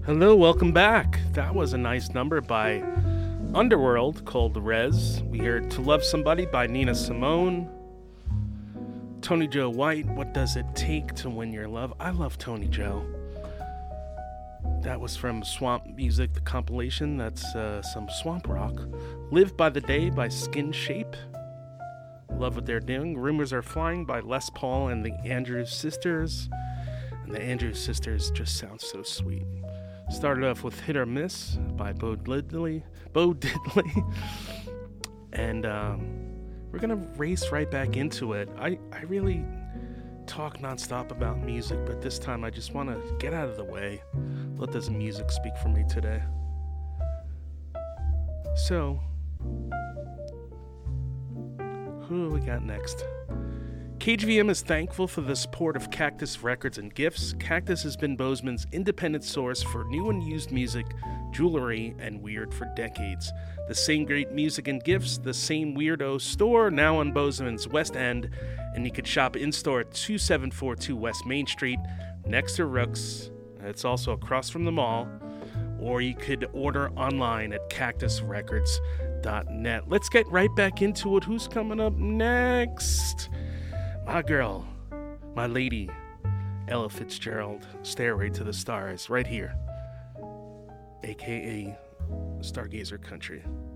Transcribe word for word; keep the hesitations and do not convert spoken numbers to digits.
Hello, welcome back. That was a nice number by Underworld called Rez. We heard To Love Somebody by Nina Simone. Tony Joe White, What Does It Take to Win Your Love? I love Tony Joe. That was from Swamp Music, the compilation. That's uh, some swamp rock. Live by the Day by Skin Shape. Love what they're doing. Rumors Are Flying by Les Paul and the Andrews Sisters. And the Andrews Sisters just sound so sweet. Started off with Hit or Miss by Bo Diddley. Bo Diddley. And um, we're going to race right back into it. I, I really talk nonstop about music, but this time I just want to get out of the way. Let this music speak for me today. So, who do we got next? K G V M is thankful for the support of Cactus Records and Gifts. Cactus has been Bozeman's independent source for new and used music, jewelry, and weird for decades. The same great music and gifts, the same weirdo store, now on Bozeman's West End, and you can shop in-store at two seven four two West Main Street, next to Rook's. It's also across from the mall. Or you could order online at cactus records dot net. Let's get right back into it. Who's coming up next? My girl, my lady, Ella Fitzgerald, Stairway to the Stars, right here, aka Stargazer Country.